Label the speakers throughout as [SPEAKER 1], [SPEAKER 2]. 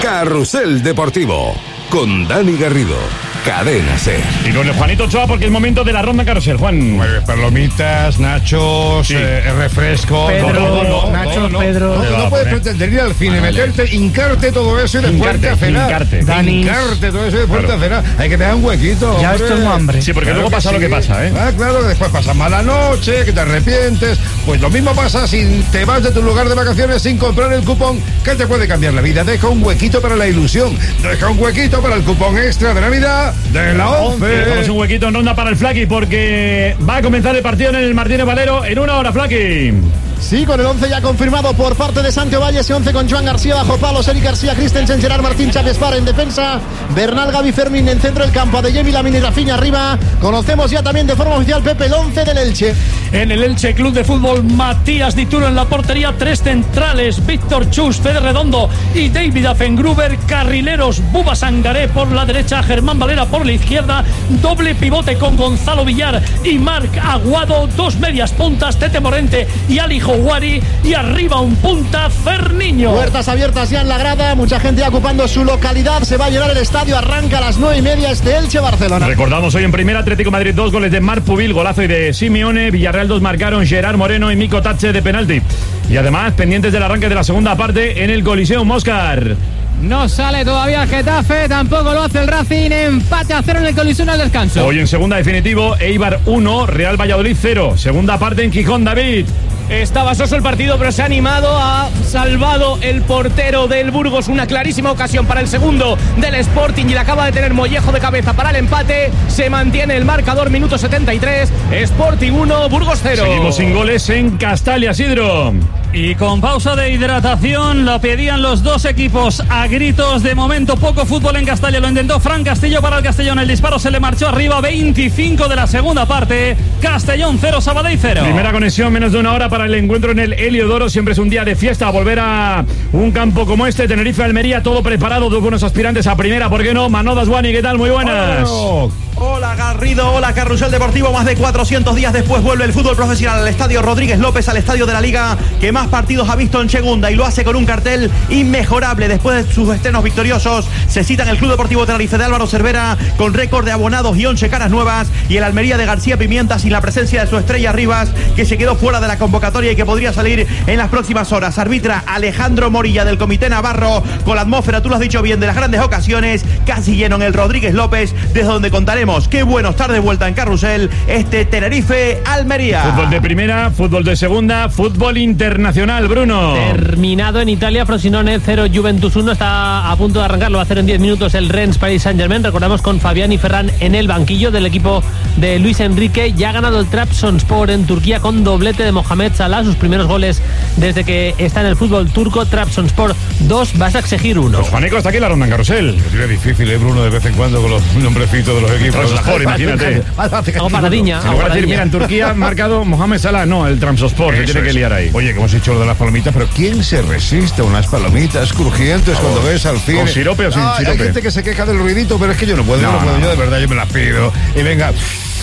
[SPEAKER 1] Carrusel Deportivo, con Dani Garrido, Cadena SER.
[SPEAKER 2] Y con el Juanito Ochoa, porque es momento de la ronda Carrusel, Juan.
[SPEAKER 3] Palomitas, nachos,
[SPEAKER 2] Sí.
[SPEAKER 3] Refresco.
[SPEAKER 4] Pedro, nachos, Pedro.
[SPEAKER 3] No puedes pretender ir al cine, meterte, hincarte todo eso y después a cenar.
[SPEAKER 2] Dani.
[SPEAKER 3] Hincarte todo eso y después a cenar. Hay que tener un huequito.
[SPEAKER 4] Ya esto es hambre.
[SPEAKER 2] Sí, porque
[SPEAKER 3] Claro
[SPEAKER 2] luego
[SPEAKER 3] que
[SPEAKER 2] pasa lo
[SPEAKER 3] sí.
[SPEAKER 2] que pasa, ¿eh?
[SPEAKER 3] Ah, claro, que después pasas mala noche, que te arrepientes. Pues lo mismo pasa si te vas de tu lugar de vacaciones sin comprar el cupón que te puede cambiar la vida. Deja un huequito para la ilusión. Deja un huequito para el cupón extra de Navidad de la ONCE.
[SPEAKER 2] Dejamos un huequito en ronda para el Flaky, porque va a comenzar el partido en el Martínez Valero en una hora, Flaky.
[SPEAKER 5] Sí, con el 11 ya confirmado por parte de Santi Ovalle, ese 11 con Joan García bajo palos, Eric García, Christensen, Gerard Martín, Xavi Espar en defensa, Bernal, Gavi, Fermín en centro del campo, Adeyemi, Lamine y Rafinha arriba. Conocemos ya también de forma oficial, Pepe, el 11 del Elche.
[SPEAKER 6] En el Elche Club de Fútbol, Matías Dituro en la portería, 3 centrales, Víctor Chus, Fede Redondo y David Afengruber, carrileros, Buba Sangaré por la derecha, Germán Valera por la izquierda, doble pivote con Gonzalo Villar y Marc Aguado, 2 medias puntas, Tete Morente y Ali Houari, y arriba un punta, Ferniño.
[SPEAKER 5] Puertas abiertas ya en la grada, mucha gente ya ocupando su localidad, se va a llenar el estadio, arranca a las 9:30 este Elche-Barcelona.
[SPEAKER 2] Recordamos hoy en primera, Atlético Madrid 2 goles de Marc Pubil, golazo y de Simeone. Villarreal 2 marcaron Gerard Moreno y Mico Tache de penalti. Y además, pendientes del arranque de la segunda parte en el Coliseum Móscar.
[SPEAKER 7] No sale todavía el Getafe, tampoco lo hace el Racing. Empate a 0 en el Coliseum al descanso.
[SPEAKER 2] Hoy en segunda definitivo, Eibar 1, Real Valladolid 0. Segunda parte en Gijón, David.
[SPEAKER 8] Estaba soso el partido, pero se ha animado, ha salvado el portero del Burgos. Una clarísima ocasión para el segundo del Sporting y la acaba de tener Mollejo de cabeza para el empate. Se mantiene el marcador, minuto 73. Sporting 1, Burgos 0.
[SPEAKER 2] Seguimos sin goles en Castalia, Sidro.
[SPEAKER 6] Y con pausa de hidratación, lo pedían los dos equipos a gritos. De momento, poco fútbol en Castalia. Lo intentó Fran Castillo para el Castellón. El disparo se le marchó arriba. 25 de la segunda parte. Castellón 0, Sabadell 0.
[SPEAKER 2] Primera conexión, menos de una hora para el encuentro en el Heliodoro. Siempre es un día de fiesta volver a un campo como este. Tenerife, Almería, todo preparado. Dos buenos aspirantes a primera, ¿por qué no? Manolo Daswani, ¿qué tal? Muy buenas.
[SPEAKER 9] Hola Garrido, hola Carrusel Deportivo. Más de 400 días después vuelve el fútbol profesional al Estadio Rodríguez López, al estadio de la Liga que más partidos ha visto en segunda, y lo hace con un cartel inmejorable. Después de sus estrenos victoriosos, se citan el Club Deportivo Tenerife de Álvaro Cervera con récord de abonados y 11 caras nuevas, y el Almería de García Pimienta sin la presencia de su estrella Rivas, que se quedó fuera de la convocatoria y que podría salir en las próximas horas. Arbitra Alejandro Morilla del Comité Navarro, con la atmósfera, tú lo has dicho bien, de las grandes ocasiones, casi lleno en el Rodríguez López, desde donde contaremos qué bueno estar de vuelta en Carrusel este Tenerife-Almería.
[SPEAKER 2] Fútbol de primera, fútbol de segunda, fútbol internacional, Bruno.
[SPEAKER 7] Terminado en Italia, Frosinone 0, Juventus 1, está a punto de arrancar, lo va a hacer en 10 minutos el Rennes Paris Saint-Germain. Recordamos con Fabián y Ferran en el banquillo del equipo de Luis Enrique. Ya ha ganado el Trabzonspor en Turquía con doblete de Mohamed Salah, sus primeros goles desde que está en el fútbol turco. Trabzonspor 2, Başakşehir 1.
[SPEAKER 2] Pues Juaneco, hasta aquí la ronda en Carrusel.
[SPEAKER 3] Es difícil, Bruno, de vez en cuando con los nombrecitos de los equipos.
[SPEAKER 2] Trabzonspor, imagínate.
[SPEAKER 7] Hago paradiña.
[SPEAKER 2] Si le voy a decir, mira, en Turquía ha marcado Mohamed Salah, no, el Trabzonspor, se tiene que liar ahí.
[SPEAKER 3] Oye, que hemos dicho lo de las palomitas, pero ¿quién se resiste a unas palomitas crujientes cuando ves al cine?
[SPEAKER 2] ¿Con sirope o sin sirope?
[SPEAKER 3] Hay gente que se queja del ruidito, pero es que yo no puedo, yo de verdad, yo me las pido. Y venga...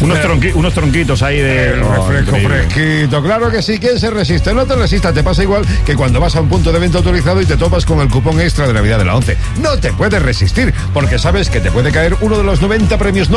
[SPEAKER 2] Unos tronquitos ahí de
[SPEAKER 3] refresco fresquito, claro que sí. ¿Quién se resiste? No te resistas, te pasa igual que cuando vas a un punto de venta autorizado y te topas con el cupón extra de Navidad de la ONCE. No te puedes resistir, porque sabes que te puede caer uno de los 90 premios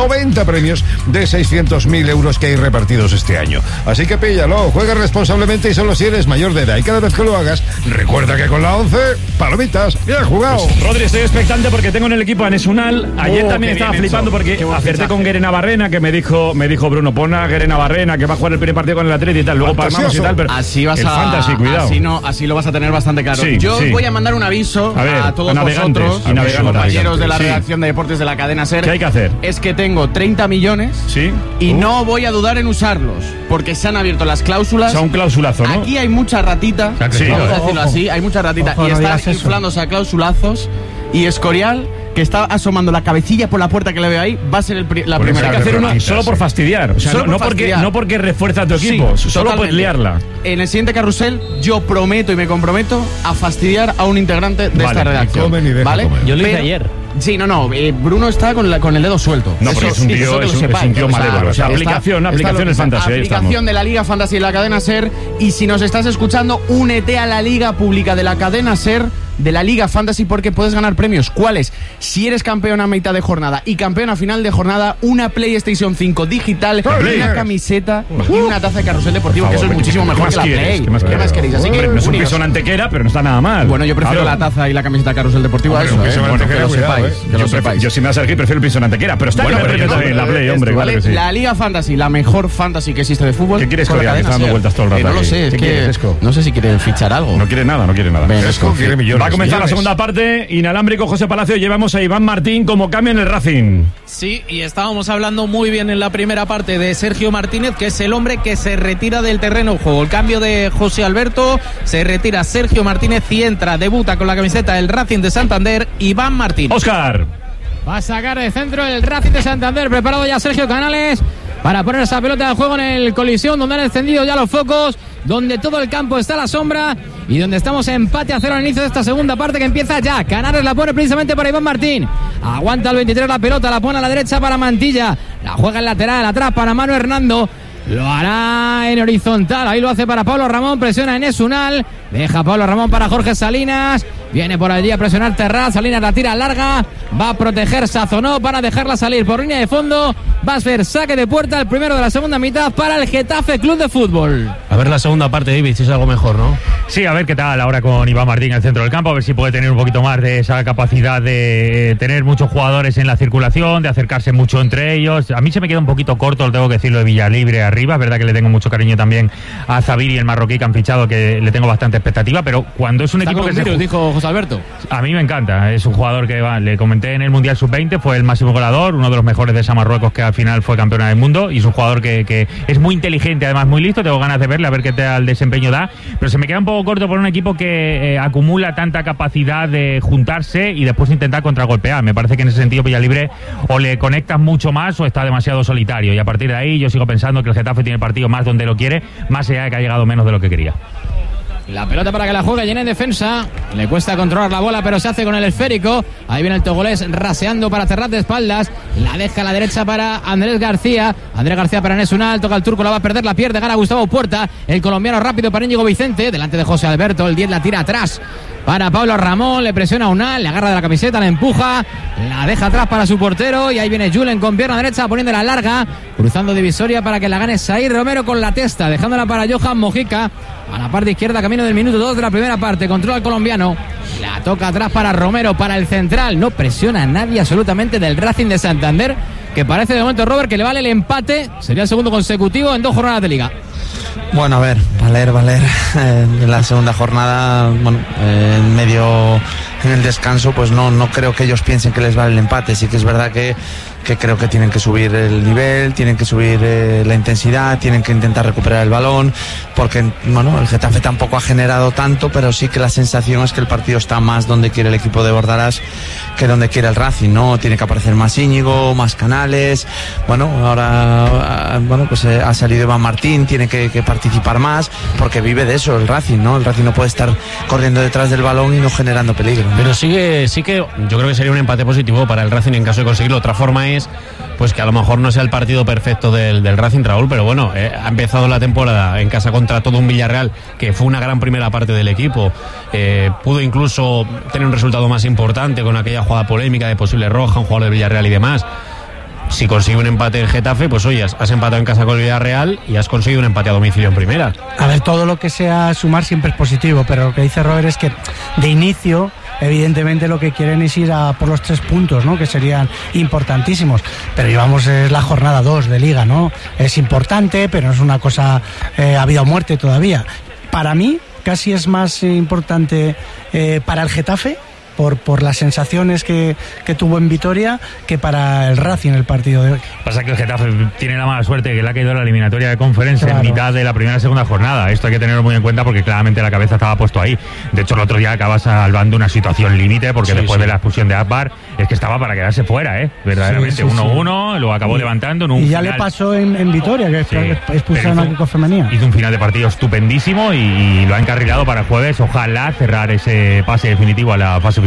[SPEAKER 3] de 600.000 euros que hay repartidos este año. Así que píllalo, juega responsablemente y solo si eres mayor de edad. Y cada vez que lo hagas, recuerda que con la ONCE, palomitas, bien jugado.
[SPEAKER 2] Pues, Rodri, estoy expectante porque tengo en el equipo a Nesunal. Ayer también estaba flipando porque acerté con Guerena Barrena, que me dijo Bruno, pon a Guerena Barrena, que va a jugar el primer partido con el Atleti y tal, luego palmamos y tal, pero
[SPEAKER 8] así vas
[SPEAKER 2] el fantasy, cuidado.
[SPEAKER 8] Así lo vas a tener bastante claro.
[SPEAKER 2] Sí,
[SPEAKER 8] Yo voy a mandar un aviso a todos vosotros, a mis compañeros de la redacción de deportes de la cadena SER.
[SPEAKER 2] ¿Qué hay que hacer?
[SPEAKER 8] Es que tengo 30 millones y no voy a dudar en usarlos, porque se han abierto las cláusulas.
[SPEAKER 2] O sea, un clausulazo, ¿no?
[SPEAKER 8] Aquí hay mucha ratita, vamos a decirlo así, hay mucha ratita, y están inflándose a clausulazos, y Escorial, que está asomando la cabecilla por la puerta que le veo ahí, va a ser la primera.
[SPEAKER 2] Hay que hacer uno solo por fastidiar. O sea, no porque refuerza a tu equipo, solo por liarla.
[SPEAKER 8] En el siguiente carrusel, yo prometo y me comprometo a fastidiar a un integrante de esta redacción. ¿Vale?
[SPEAKER 7] Yo lo hice ayer.
[SPEAKER 8] Sí, no, Bruno está con el dedo suelto.
[SPEAKER 2] No, porque es un tío malévolo. O sea, aplicación es fantasía.
[SPEAKER 8] Aplicación de la Liga Fantasy y la cadena SER. Y si nos estás escuchando, únete a la Liga Pública de la cadena SER
[SPEAKER 10] de la Liga Fantasy porque puedes ganar premios. ¿Cuáles? Si eres campeón a mitad de jornada y campeón a final de jornada, una PlayStation 5 digital, una camiseta y una taza de Carrusel Deportivo, que eso es muchísimo mejor que la Play. ¿Qué más queréis? Así que
[SPEAKER 2] es un piso en Antequera, pero no está nada mal.
[SPEAKER 10] Bueno, yo prefiero la taza y la camiseta de Carrusel Deportivo a eso,
[SPEAKER 3] Bueno,
[SPEAKER 10] que lo sepáis.
[SPEAKER 2] Yo si me vas a elegir prefiero el piso en Antequera, pero está en la Play, hombre.
[SPEAKER 10] ¿Vale? Claro que sí. La Liga Fantasy, la mejor fantasy que existe de fútbol.
[SPEAKER 2] ¿Qué quieres que está dando vueltas todo el rato?
[SPEAKER 10] No lo sé, es que no sé si quiere fichar algo.
[SPEAKER 2] No quiere nada.
[SPEAKER 3] Quiere millones.
[SPEAKER 2] Va a comenzar la segunda parte, inalámbrico. José Palacio, llevamos a Iván Martín como cambio en el Racing.
[SPEAKER 11] Sí, y estábamos hablando muy bien en la primera parte de Sergio Martínez, que es el hombre que se retira del terreno de juego. El cambio de José Alberto, se retira Sergio Martínez y entra, debuta con la camiseta del Racing de Santander, Iván Martín.
[SPEAKER 2] Óscar.
[SPEAKER 12] Va a sacar de centro el Racing de Santander, preparado ya Sergio Canales para poner esa pelota de juego en el colisión, donde han encendido ya los focos, donde todo el campo está a la sombra y donde estamos empate a 0 al inicio de esta segunda parte que empieza ya. Canales la pone precisamente para Iván Martín, aguanta el 23 la pelota, la pone a la derecha para Mantilla, la juega en lateral atrás para Manu Hernando, lo hará en horizontal, ahí lo hace para Pablo Ramón, presiona en Esunal, deja Pablo Ramón para Jorge Salinas, viene por allí a presionar Terraz, Salinas la tira larga, va a proteger Sazonó para dejarla salir por línea de fondo, va a ser saque de puerta, el primero de la segunda mitad para el Getafe Club de Fútbol.
[SPEAKER 7] A ver la segunda parte, David, si es algo mejor, ¿no?
[SPEAKER 2] Sí, a ver qué tal ahora con Iván Martín en el centro del campo, a ver si puede tener un poquito más de esa capacidad de tener muchos jugadores en la circulación, de acercarse mucho entre ellos. A mí se me queda un poquito corto, lo tengo que decirlo, de Villalibre arriba. Es verdad que le tengo mucho cariño también a Zaviri, el marroquí que han fichado, que le tengo bastante expectativa, pero cuando es un equipo que se...
[SPEAKER 12] dijo José Alberto.
[SPEAKER 2] A mí me encanta, es un jugador que le comenté en el Mundial Sub-20, fue el máximo goleador, uno de los mejores de esa Marruecos que al final fue campeona del mundo, y es un jugador que es muy inteligente, además muy listo. Tengo ganas de verle, a ver qué tal desempeño da, pero se me queda un poco corto por un equipo que acumula tanta capacidad de juntarse y después intentar contragolpear. Me parece que en ese sentido Villalibre o le conectas mucho más o está demasiado solitario, y a partir de ahí yo sigo pensando que el Getafe tiene el partido más donde lo quiere, más allá de que ha llegado menos de lo que quería.
[SPEAKER 12] La pelota para que la juegue Llené en defensa. Le cuesta controlar la bola, pero se hace con el esférico. Ahí viene el togolés raseando para Terraz de espaldas. La deja a la derecha para Andrés García. Andrés García para Nesunal. Toca el turco, la va a perder, la pierde. Gana Gustavo Puerta. El colombiano rápido para Íñigo Vicente. Delante de José Alberto. El 10 la tira atrás para Pablo Ramón. Le presiona a Unal. Le agarra de la camiseta, la empuja. La deja atrás para su portero. Y ahí viene Julen con pierna derecha poniéndola larga. Cruzando divisoria para que la gane Saír Romero con la testa. Dejándola para Johan Mojica. A la parte izquierda, camino del minuto 2 de la primera parte. Controla el colombiano. La toca atrás para Romero, para el central. No presiona a nadie absolutamente del Racing de Santander, que parece de momento, Robert, que le vale el empate. Sería el segundo consecutivo en 2 jornadas de liga.
[SPEAKER 13] Bueno, a ver, valer. En la segunda jornada, bueno, en el descanso, pues no creo que ellos piensen que les vale el empate. Sí que es verdad que creo que tienen que subir el nivel, tienen que subir la intensidad, tienen que intentar recuperar el balón, porque bueno, el Getafe tampoco ha generado tanto, pero sí que la sensación es que el partido está más donde quiere el equipo de Bordalás que donde quiere el Racing, ¿no? Tiene que aparecer más Íñigo, más Canales. Bueno, ahora pues ha salido Iván Martín, tiene que participar más, porque vive de eso el Racing, ¿no? El Racing no puede estar corriendo detrás del balón y no generando peligro, ¿no?
[SPEAKER 7] Pero sí que yo creo que sería un empate positivo para el Racing en caso de conseguirlo. Otra forma es pues que a lo mejor no sea el partido perfecto del Racing, Raúl, pero bueno, ha empezado la temporada en casa contra todo un Villarreal, que fue una gran primera parte del equipo, pudo incluso tener un resultado más importante con aquella jugada polémica de posible roja, un jugador del Villarreal y demás. Si consigue un empate en Getafe, pues oye, has empatado en casa con el Villarreal y has conseguido un empate a domicilio en primera.
[SPEAKER 4] A ver, todo lo que sea sumar siempre es positivo, pero lo que dice Robert es que de inicio evidentemente lo que quieren es ir a por los 3 puntos, ¿no? Que serían importantísimos, pero llevamos es la jornada 2 de Liga, ¿no? Es importante, pero no es una cosa a vida o muerte todavía. Para mí casi es más importante para el Getafe por las sensaciones que tuvo en Vitoria que para el Racing el partido de hoy.
[SPEAKER 2] Pasa que el Getafe tiene la mala suerte que le ha caído la eliminatoria de Conference en mitad de la primera y segunda jornada. Esto hay que tenerlo muy en cuenta porque claramente la cabeza estaba puesto ahí. De hecho, el otro día acaba salvando una situación límite porque después de la expulsión de Akbar es que estaba para quedarse fuera, verdaderamente. 1-1, lo acabó levantando en un
[SPEAKER 4] y ya
[SPEAKER 2] final.
[SPEAKER 4] le pasó en Vitoria, que expulsaron a Kiko Femenía.
[SPEAKER 2] Hizo un final de partido estupendísimo y lo ha encarrilado para el jueves. Ojalá cerrar ese pase definitivo a la fase final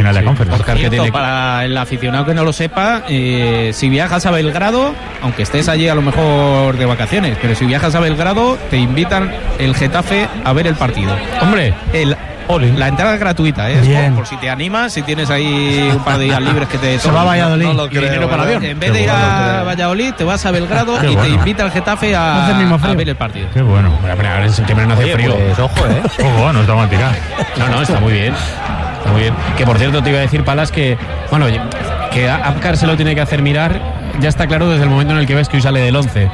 [SPEAKER 2] final de la Conference.
[SPEAKER 11] Por cierto, para el aficionado que no lo sepa, si viajas a Belgrado, aunque estés allí a lo mejor de vacaciones, pero si viajas a Belgrado, te invitan el Getafe a ver el partido.
[SPEAKER 2] Hombre,
[SPEAKER 11] la entrada es gratuita, por si te animas, si tienes ahí un par de días libres que te
[SPEAKER 4] se va a Valladolid.
[SPEAKER 11] No lo creo, dinero para avión. En vez de ir a Valladolid, te vas a Belgrado y te invita el Getafe a ver el partido.
[SPEAKER 2] Qué bueno.
[SPEAKER 12] Ahora en septiembre no hace frío.
[SPEAKER 2] Pues, ojo, bueno, está mal tirado.
[SPEAKER 12] No, está muy bien. Está muy bien. Que por cierto te iba a decir, Palas, que bueno, que Apcar se lo tiene que hacer mirar. Ya está claro desde el momento en el que ves que hoy sale del 11.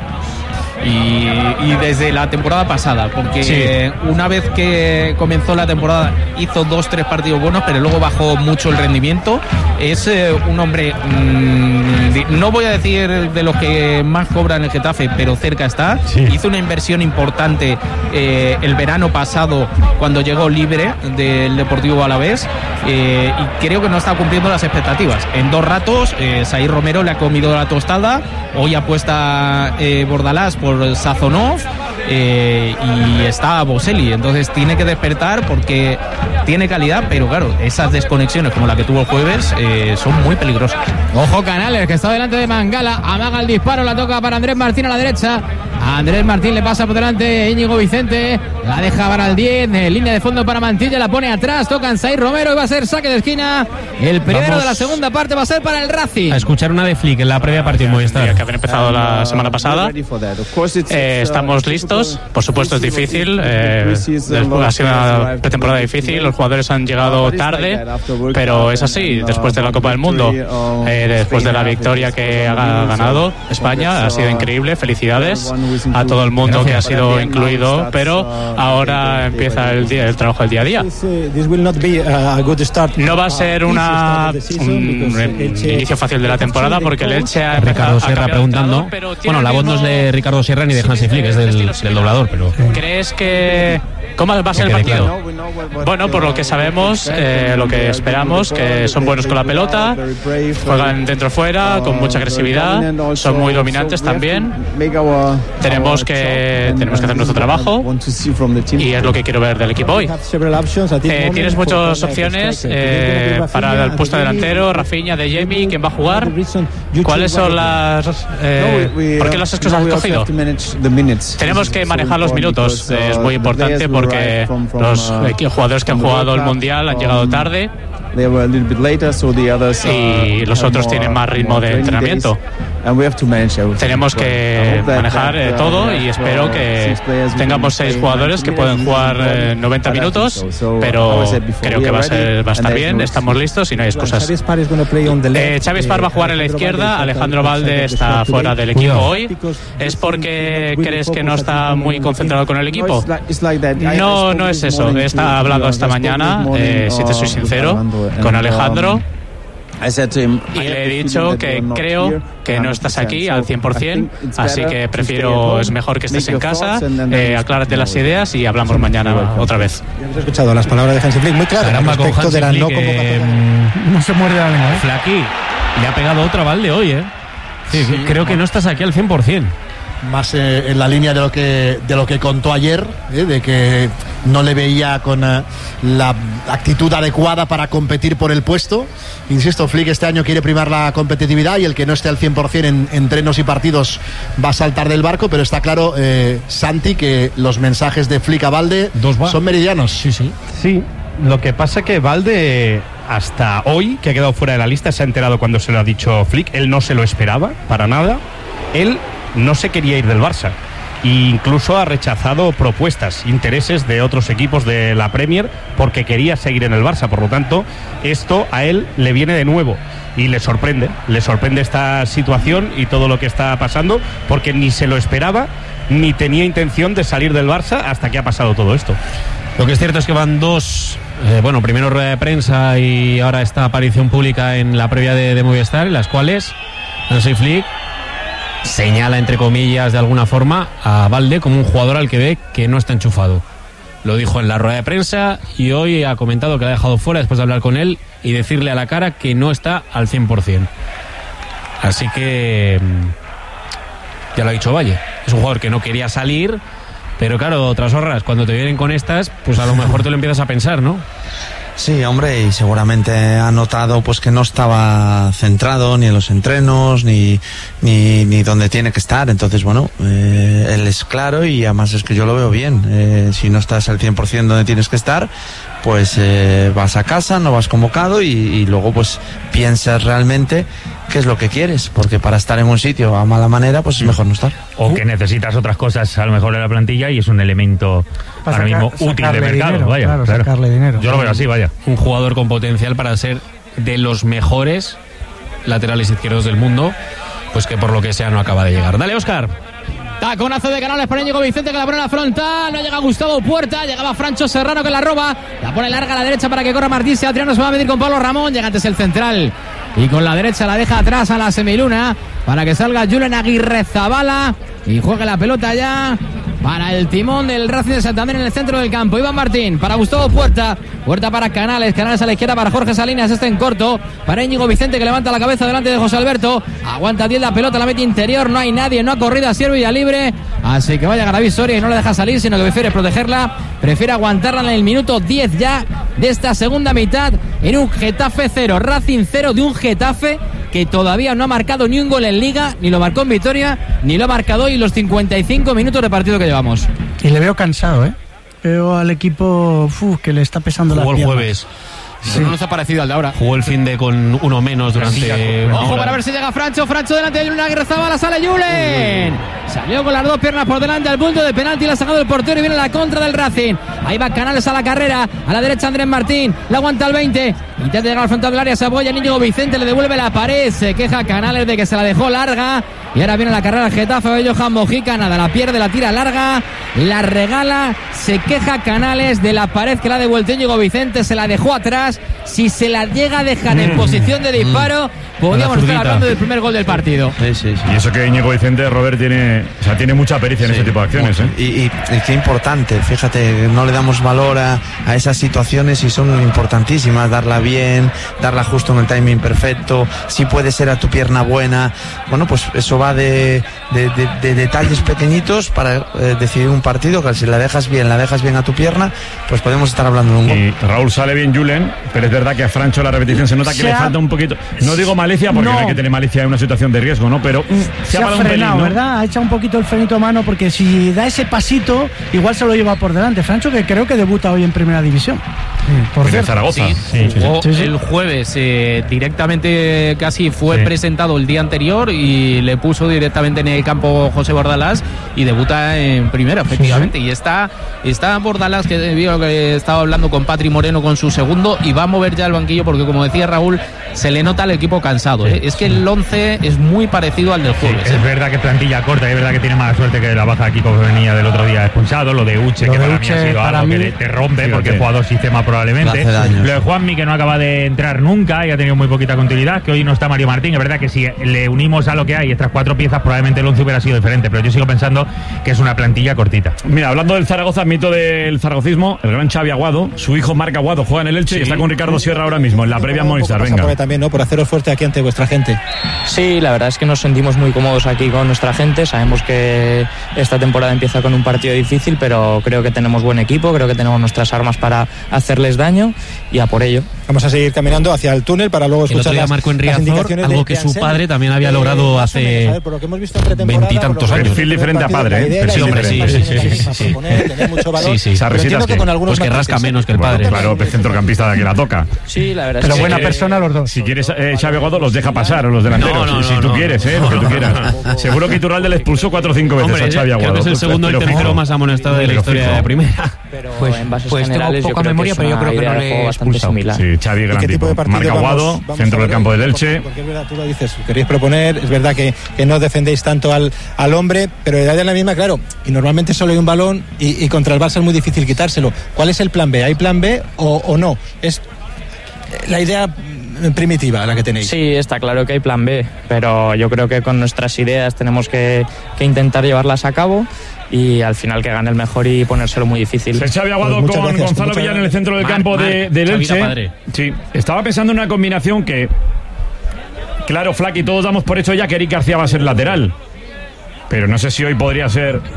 [SPEAKER 11] Y desde la temporada pasada, porque una vez que comenzó la temporada hizo 2-3 partidos buenos, pero luego bajó mucho el rendimiento. Es un hombre, no voy a decir de los que más cobran el Getafe, pero cerca está. Hizo una inversión importante el verano pasado cuando llegó libre del Deportivo Alavés, y creo que no está cumpliendo las expectativas. En 2 ratos Saïd Romero le ha comido la tostada. Hoy apuesta Bordalás por Sazonov, y está Boselli, entonces tiene que despertar porque tiene calidad, pero claro, esas desconexiones como la que tuvo el jueves son muy peligrosas.
[SPEAKER 12] Ojo Canales, que está delante de Mangala, amaga el disparo, la toca para Andrés Martín a la derecha. A Andrés Martín le pasa por delante Íñigo Vicente, la deja para el 10, línea de fondo para Mantilla, la pone atrás, toca Saïd Romero y va a ser saque de esquina. El primero de la segunda parte va a ser para el Racing.
[SPEAKER 14] A escuchar una de Flick en la previa partida Movistar.
[SPEAKER 15] Que habían empezado la semana pasada. Estamos listos. Por supuesto es difícil. Ha sido una pretemporada difícil. Los jugadores han llegado tarde, pero es así. Después de la Copa del Mundo, después de la victoria que ha ganado España, ha sido increíble. Felicidades a todo el mundo que ha sido incluido, pero ahora empieza el trabajo del día a día. No va a ser un inicio fácil de la temporada porque el Elche ha
[SPEAKER 14] Ricardo Sierra preguntando. Bueno, la voz no es de Ricardo Sierra ni de Hansi Flick, es del doblador, pero
[SPEAKER 15] ¿crees que cómo va a ser el partido? Bueno, por lo que sabemos, lo que esperamos, que son buenos con la pelota, juegan dentro fuera con mucha agresividad, son muy dominantes también. Tenemos que hacer nuestro trabajo y es lo que quiero ver del equipo hoy. Tienes muchas opciones para el puesto delantero, Rafinha, De Jemi, ¿quién va a jugar? ¿Cuáles son las ¿por qué las has escogido? Tenemos que manejar los minutos, es muy importante porque los jugadores que han jugado el Mundial han llegado tarde y los otros tienen más ritmo de entrenamiento. Tenemos que manejar todo y espero que tengamos 6 jugadores que pueden jugar 90 minutos, pero creo que va a estar bien, estamos listos y no hay excusas. Xavi Espar va a jugar en la izquierda, Alejandro Valde está fuera del equipo hoy. ¿Es porque crees que no está muy concentrado con el equipo? No es eso, he hablado esta mañana, si te soy sincero, con Alejandro. Y le he dicho que creo que no estás aquí al 100%, así que es mejor que estés en casa, aclárate las ideas y hablamos mañana otra vez.
[SPEAKER 5] Hemos escuchado las palabras de Hansi Flick muy claras respecto de la no convocatoria.
[SPEAKER 4] No se muerde la lengua,
[SPEAKER 14] Flaky le ha pegado otra Valde hoy, Sí, creo que no estás aquí al 100%.
[SPEAKER 5] Más en la línea de lo que contó ayer, de que no le veía con la actitud adecuada para competir por el puesto. Insisto, Flick este año quiere primar la competitividad y el que no esté al 100% en entrenos y partidos va a saltar del barco, pero está claro, Santi, que los mensajes de Flick a Valde son meridianos.
[SPEAKER 16] Sí, lo que pasa que Valde hasta hoy, que ha quedado fuera de la lista, se ha enterado cuando se lo ha dicho Flick. Él no se lo esperaba para nada. Él no se quería ir del Barça e incluso ha rechazado propuestas, intereses de otros equipos de la Premier porque quería seguir en el Barça. Por lo tanto, esto a él le viene de nuevo y le sorprende esta situación y todo lo que está pasando, porque ni se lo esperaba ni tenía intención de salir del Barça hasta que ha pasado todo esto.
[SPEAKER 14] Lo que es cierto es que van 2, primero rueda de prensa y ahora esta aparición pública en la previa de Movistar, en las cuales Hansi Flick señala, entre comillas, de alguna forma a Valde como un jugador al que ve que no está enchufado. Lo dijo en la rueda de prensa y hoy ha comentado que lo ha dejado fuera después de hablar con él y decirle a la cara que no está al 100%. Así que ya lo ha dicho Valle, es un jugador que no quería salir, Pero claro, Trasorras, cuando te vienen con estas, pues a lo mejor te lo empiezas a pensar, ¿no?
[SPEAKER 13] Sí, hombre, y seguramente ha notado pues que no estaba centrado ni en los entrenos ni donde tiene que estar. Entonces, bueno, él es claro y además es que yo lo veo bien. Si no estás al 100% donde tienes que estar, pues vas a casa, no vas convocado y luego pues piensas realmente qué es lo que quieres, porque para estar en un sitio a mala manera pues es mejor no estar.
[SPEAKER 2] O que necesitas otras cosas a lo mejor en la plantilla y es un elemento ahora mismo útil de mercado.
[SPEAKER 4] Dinero,
[SPEAKER 2] vaya,
[SPEAKER 4] claro, sacarle dinero.
[SPEAKER 2] Yo lo veo así, vaya.
[SPEAKER 14] Un jugador con potencial para ser de los mejores laterales izquierdos del mundo, pues que por lo que sea no acaba de llegar. Dale, Óscar.
[SPEAKER 12] Taconazo de Canales para Íñigo Vicente, que la pone en la frontal. No llega Gustavo Puerta, llegaba Francho Serrano, que la roba. La pone larga a la derecha para que corra Martín Adriano. Se va a medir con Pablo Ramón. Llega antes el central y con la derecha la deja atrás a la semiluna para que salga Julen Aguirrezabala y juegue la pelota ya para el timón del Racing de Santander en el centro del campo. Iván Martín para Gustavo Puerta. Puerta para Canales. Canales a la izquierda para Jorge Salinas. Este en corto para Íñigo Vicente, que levanta la cabeza delante de José Alberto. Aguanta 10 la pelota, la mete interior. No hay nadie, no ha corrido a Siervo y a libre. Así que vaya Garaví Soria y no le deja salir, sino que prefiere protegerla. Prefiere aguantarla en el minuto 10 ya de esta segunda mitad en un Getafe 0. Racing 0 de un Getafe que todavía no ha marcado ni un gol en Liga, ni lo marcó en Vitoria, ni lo ha marcado hoy los 55 minutos de partido que llevamos.
[SPEAKER 4] Y le veo cansado, ¿eh? Veo al equipo que le está pesando la pierna.
[SPEAKER 14] Jugó el jueves.
[SPEAKER 12] Sí. No nos ha parecido al de ahora.
[SPEAKER 14] Jugó el fin de con uno menos durante...
[SPEAKER 12] Ojo para ver si llega Francho delante de Julen Aguirrezabala. Sale Julen. Salió con las dos piernas por delante al punto de penalti. La ha sacado el portero y viene la contra del Racing. Ahí va Canales a la carrera. A la derecha Andrés Martín. La aguanta al 20. Intenta llegar al frontal del área. Se apoya Íñigo Vicente. Le devuelve la pared. Se queja Canales de que se la dejó larga. Y ahora viene la carrera al Getafe de Johan Mojica. Nada, la pierde, la tira larga. La regala. Se queja Canales de la pared que la ha devuelto Íñigo Vicente. Se la dejó atrás. Si se la llega a dejar en posición de disparo, podríamos estar hablando del primer gol del partido.
[SPEAKER 3] Sí. Y eso que Íñigo Vicente, Robert, tiene mucha pericia en ese tipo de acciones.
[SPEAKER 13] Y qué importante, fíjate, no le damos valor a esas situaciones y son importantísimas. Darla bien, darla justo en el timing perfecto, si puede ser a tu pierna buena. Bueno, pues eso va de detalles pequeñitos para decidir un partido, que si la dejas bien a tu pierna, pues podemos estar hablando de un gol.
[SPEAKER 3] Y Raúl, sale bien Julen, pero es verdad que a Francho la repetición se nota que le falta un poquito. No digo malicia, porque no hay que tener malicia en una situación de riesgo, ¿no? Pero
[SPEAKER 4] se ha frenado, ¿no? ¿Verdad? Ha echado un poquito el frenito a mano, porque si da ese pasito, igual se lo lleva por delante. Francho, que creo que debuta hoy en Primera División. Por
[SPEAKER 15] cierto. Zaragoza. Sí. El jueves directamente casi fue presentado el día anterior y le puso directamente en el campo José Bordalás y debuta en Primera, efectivamente. Y está Bordalás, que estaba hablando con Patri Moreno con su segundo, y va a mover ya el banquillo porque, como decía Raúl, se le nota al equipo cansado. Es que el 11 es muy parecido al del jueves.
[SPEAKER 2] Es verdad que plantilla corta, es verdad que tiene mala suerte que la baja de Kiko, que venía del otro día expulsado. Lo de Uche, que para mí ha sido algo que te rompe, porque es jugador sistema probablemente. Lo de Juanmi, que no acaba de entrar nunca y ha tenido muy poquita continuidad, que hoy no está Mario Martín. Es verdad que si le unimos a lo que hay, estas 4 piezas, probablemente el 11 hubiera sido diferente, pero yo sigo pensando que es una plantilla cortita.
[SPEAKER 3] Mira, hablando del Zaragoza, mito del zaragocismo, el gran Xavi Aguado, su hijo Marc Aguado juega en el Elche y está con Ricardo Sierra ahora mismo en la previa Movistar. Venga.
[SPEAKER 17] También, ¿no? Por haceros fuerte aquí ante vuestra gente. Sí, la verdad es que nos sentimos muy cómodos aquí con nuestra gente. Sabemos que esta temporada empieza con un partido difícil, pero creo que tenemos buen equipo, creo que tenemos nuestras armas para hacerles daño y a por ello. Vamos a seguir caminando hacia el túnel para luego escuchar las
[SPEAKER 14] indicaciones, algo que su padre también había logrado hace 20 y tantos años.
[SPEAKER 3] Perfil diferente a padre, ¿eh?
[SPEAKER 14] Sí, hombre, sí. Pues que rasca menos que el padre.
[SPEAKER 3] Claro, el centrocampista que la toca.
[SPEAKER 17] Sí, la verdad.
[SPEAKER 4] Pero buena persona los dos.
[SPEAKER 3] Si quieres, Xavi Aguado los deja pasar, o los delanteros. Si tú quieres, lo que tú quieras. Seguro que Iturralde le expulsó 4 o 5 veces a Xavi Aguado.
[SPEAKER 14] Creo que es el segundo y el tercero más amonestado de la historia de Primera.
[SPEAKER 17] Pues tengo poca memoria, pero yo creo que no le he expulsado.
[SPEAKER 3] Sí, Xavi, gran tipo. Marc Aguado, centro del campo del Elche.
[SPEAKER 17] Porque es verdad, tú lo dices, queréis proponer, es verdad que no defendéis tanto al hombre, pero edad es la misma, claro, y normalmente solo hay un balón y contra el Barça es muy difícil quitárselo. ¿Cuál es el plan B? ¿Hay plan B o no? Es la idea primitiva la que tenéis. Sí, está claro que hay plan B, pero yo creo que con nuestras ideas tenemos que intentar llevarlas a cabo y al final que gane el mejor y ponérselo muy difícil.
[SPEAKER 3] El Xavi Aguado con Gonzalo Villar en el centro del campo del Elche. Sí, estaba pensando en una combinación que, claro, Flaki, todos damos por hecho ya que Eric García va a ser lateral, pero no sé si hoy podría ser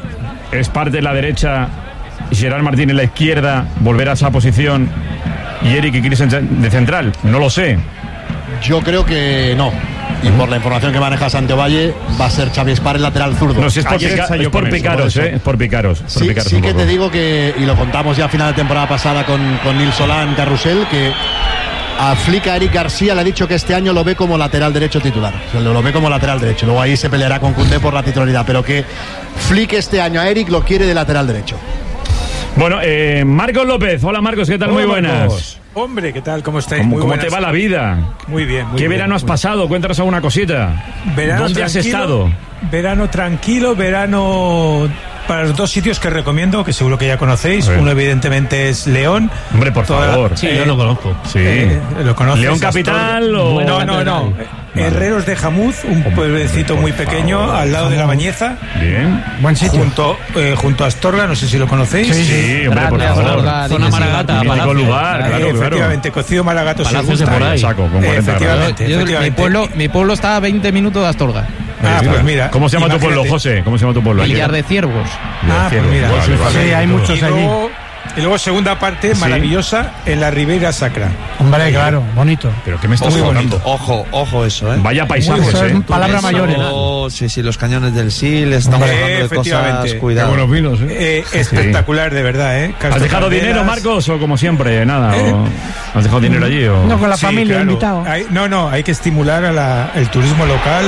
[SPEAKER 18] es parte de la derecha, Gerard Martín en la izquierda, volver a esa posición y Eric y Christensen de central? No lo sé.
[SPEAKER 5] Yo creo que no. Y por la información que maneja Santovalle, va a ser Xavi Espar el lateral zurdo.
[SPEAKER 18] No, si es por picaros, es por picaros.
[SPEAKER 5] Sí que te digo que, y lo contamos ya a final de temporada pasada con Nils Solán Carrusel, que a Flick, a Eric García le ha dicho que este año lo ve como lateral derecho titular. O sea, lo ve como lateral derecho. Luego ahí se peleará con Koundé por la titularidad, pero que Flick este año a Eric lo quiere de lateral derecho.
[SPEAKER 18] Bueno, Marcos López. Hola Marcos, ¿qué tal?
[SPEAKER 19] Hola,
[SPEAKER 18] muy buenas.
[SPEAKER 19] Marcos. Hombre, ¿qué tal? ¿Cómo estáis?
[SPEAKER 18] ¿Cómo te va la vida?
[SPEAKER 19] Muy bien.
[SPEAKER 18] ¿Qué verano has pasado? Cuéntanos alguna cosita. ¿Dónde has estado?
[SPEAKER 19] Verano tranquilo, verano para los dos sitios que recomiendo, que seguro que ya conocéis. Uno evidentemente es León.
[SPEAKER 18] Hombre, por favor.
[SPEAKER 7] Sí, yo lo conozco.
[SPEAKER 18] Sí.
[SPEAKER 19] ¿Lo conoces?
[SPEAKER 18] ¿León capital o...?
[SPEAKER 19] No. Herreros de Jamuz, un pueblecito muy pequeño al lado de La Bañeza.
[SPEAKER 18] Bien.
[SPEAKER 4] Buen sitio.
[SPEAKER 19] Junto a Astorga, no sé si lo conocéis.
[SPEAKER 18] Sí, hombre, por favor.
[SPEAKER 7] Zona Maragata.
[SPEAKER 18] Mítico lugar, claro.
[SPEAKER 19] Efectivamente, cocido Maragato.
[SPEAKER 7] Palacios de por ahí.
[SPEAKER 18] Saco, con 40
[SPEAKER 19] efectivamente.
[SPEAKER 11] Mi pueblo está a 20 minutos de Astorga.
[SPEAKER 19] Pues mira.
[SPEAKER 18] ¿Cómo se llama tu pueblo, José? ¿Cómo se llama tu pueblo?
[SPEAKER 11] Villar de Ciervos.
[SPEAKER 19] Pues mira.
[SPEAKER 4] Sí, hay muchos allí.
[SPEAKER 19] Y luego segunda parte maravillosa en la Ribeira Sacra.
[SPEAKER 4] Hombre, claro, bonito.
[SPEAKER 18] ¿Pero qué me estás contando?
[SPEAKER 13] Ojo eso,
[SPEAKER 18] Vaya paisajes,
[SPEAKER 4] eso es palabra mayor.
[SPEAKER 13] Sí, los cañones del Sil, estamos hablando de cosas, cuidado.
[SPEAKER 18] Qué buenos vinos,
[SPEAKER 19] espectacular, de verdad,
[SPEAKER 18] ¿Has dejado dinero, Marcos, o como siempre, nada? ¿Has dejado dinero allí? O...
[SPEAKER 4] No, con la familia, invitado.
[SPEAKER 19] Hay que estimular el turismo local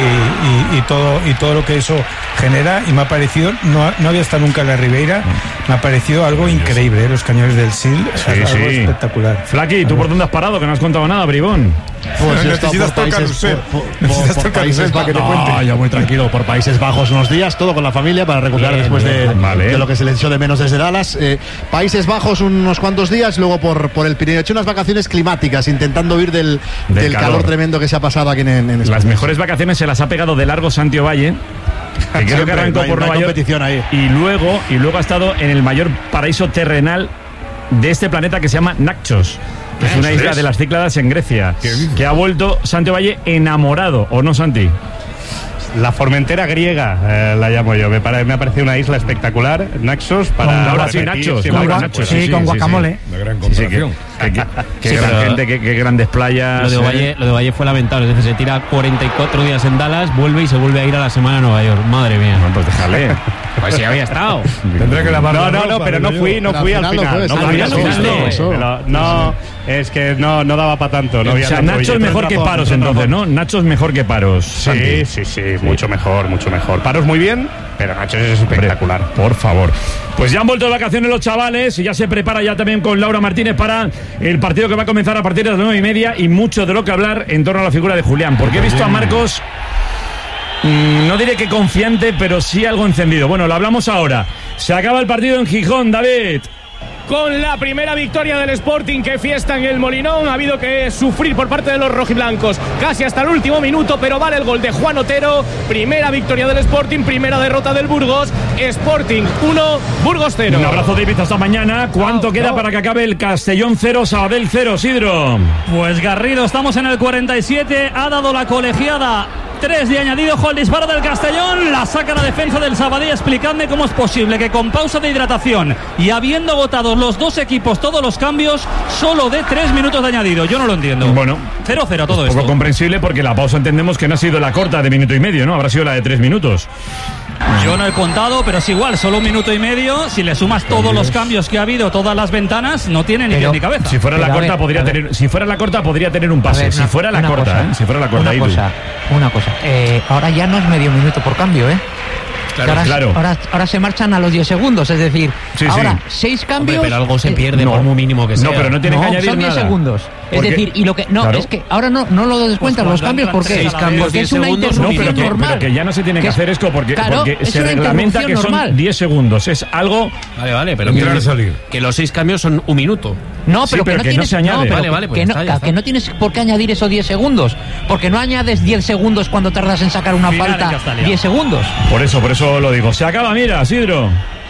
[SPEAKER 19] y todo lo que eso genera, y me ha parecido, no había estado nunca en la Ribeira, me ha parecido algo increíble, los cañones del Sil, algo espectacular.
[SPEAKER 18] Flaqui, ¿tú por dónde has parado? Que no has contado nada, bribón.
[SPEAKER 5] Pues necesitas por Países para que te cuente. Yo muy tranquilo, por Países Bajos unos días, todo con la familia para recuperar después de lo que se le echó de menos desde Dallas. Países Bajos unos cuantos días, luego por el Pirineo. He hecho unas vacaciones climáticas, intentando huir del calor tremendo que se ha pasado aquí en España.
[SPEAKER 18] Las mejores vacaciones se las ha pegado de largo Santi Ovalle, que creo que arrancó por Nueva York
[SPEAKER 5] ahí.
[SPEAKER 18] y luego ha estado en el mayor paraíso terrenal de este planeta, que se llama Naxos, que es una isla de las Cícladas en Grecia, que ha vuelto Santi Ovalle enamorado, ¿o no, Santi?
[SPEAKER 16] La Formentera griega, la llamo yo. Me ha parecido una isla espectacular, Naxos, para
[SPEAKER 18] ahora sí, Naxos,
[SPEAKER 4] con guacamole.
[SPEAKER 18] Una gran comparación. Qué gran gente, qué grandes playas.
[SPEAKER 14] Lo de Ovalle fue lamentable. Es decir, se tira 44 días en Dallas, vuelve y se vuelve a ir a la semana a Nueva York. Madre mía.
[SPEAKER 18] No, pues déjale.
[SPEAKER 14] Pues sí había estado.
[SPEAKER 16] Tendré que lavar. No, pero no fui al final. No, es que no daba para tanto.
[SPEAKER 18] O sea, Nacho es mejor que Paros, entonces, ¿no? Nacho es mejor que Paros.
[SPEAKER 16] Sí, mucho mejor. Paros muy bien, pero Nacho es espectacular.
[SPEAKER 18] Por favor. Pues ya han vuelto de vacaciones los chavales y ya se prepara ya también con Laura Martínez para el partido que va a comenzar a partir de las 9:30, y mucho de lo que hablar en torno a la figura de Julián, porque he visto a Marcos, no diré que confiante, pero sí algo encendido. Bueno, lo hablamos ahora. Se acaba el partido en Gijón, David.
[SPEAKER 8] Con la primera victoria del Sporting, que fiesta en el Molinón. Ha habido que sufrir por parte de los rojiblancos casi hasta el último minuto, pero vale el gol de Juan Otero. Primera victoria del Sporting, primera derrota del Burgos. Sporting 1, Burgos 0.
[SPEAKER 18] Un abrazo, David, hasta mañana. ¿Cuánto queda para que acabe el Castellón 0, Sabadell 0, Sidro?
[SPEAKER 6] Pues Garrido, estamos en el 47, ha dado la colegiada 3 de añadido, ojo al disparo del Castellón, la saca la defensa del Sabadell. Explicadme cómo es posible que con pausa de hidratación y habiendo agotado los dos equipos todos los cambios, solo de 3 minutos de añadido. Yo no lo entiendo.
[SPEAKER 18] Bueno,
[SPEAKER 6] 0-0 todo esto.
[SPEAKER 18] Poco comprensible, porque la pausa entendemos que no ha sido la corta de minuto y medio, ¿no? Habrá sido la de 3 minutos.
[SPEAKER 6] Yo no he contado, pero es igual, solo 1 minuto y medio. Si le sumas todos los cambios que ha habido, todas las ventanas, no tiene ni pie ni cabeza.
[SPEAKER 18] Si fuera la corta podría tener un pase. Si fuera la corta.
[SPEAKER 20] Una cosa. Ahora ya no es medio minuto por cambio, ¿eh?
[SPEAKER 18] Claro.
[SPEAKER 20] Ahora se marchan a los 10 segundos, es decir, ahora 6 cambios.
[SPEAKER 14] Hombre, pero algo se pierde por muy mínimo que sea.
[SPEAKER 18] No, pero no tiene que añadir
[SPEAKER 20] son 10
[SPEAKER 18] nada.
[SPEAKER 20] segundos. Es decir, y lo que es que ahora no lo descuentan los cambios, porque
[SPEAKER 14] 6 cambios, 10
[SPEAKER 20] es una
[SPEAKER 14] segundos.
[SPEAKER 20] interrupción normal.
[SPEAKER 18] Pero que ya no se tiene que hacer esto porque se reglamenta que son
[SPEAKER 20] normal.
[SPEAKER 18] 10 segundos. Es algo.
[SPEAKER 14] Vale, pero que los 6 cambios son 1 minuto.
[SPEAKER 20] No, pero que no se añade.
[SPEAKER 14] Pues
[SPEAKER 20] que no tienes por qué añadir esos 10 segundos, porque no añades 10 segundos cuando tardas en sacar una falta 10 segundos.
[SPEAKER 18] Por eso lo digo. Se acaba, mira, Sidro.